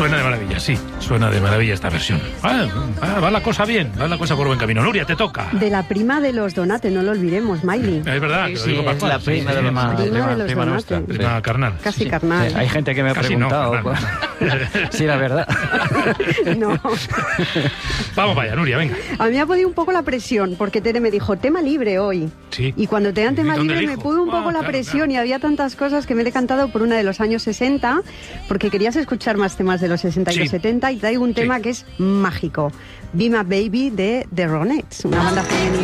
Suena de maravilla, sí. Suena de maravilla esta versión. Va la cosa bien, va la cosa por buen camino. Nuria, te toca. De la prima de los Donate, no lo olvidemos, Miley. Es verdad, que lo digo es la prima de los prima nuestra. Prima carnal. Casi carnal. Sí, hay gente que me ha Casi preguntado. no, Sí, la verdad. No. Vamos para allá, Nuria, venga. A mí me ha podido un poco la presión, porque Tere me dijo, tema libre hoy. Sí. Y cuando te dan tema ¿Y dónde libre me elijo? pudo un poco la Claro, presión claro. y había tantas cosas que me he decantado por una de los años 60, porque querías escuchar más temas de los 60 y los 70, y traigo un tema que es mágico. Be My Baby de The Ronettes, una banda femenina.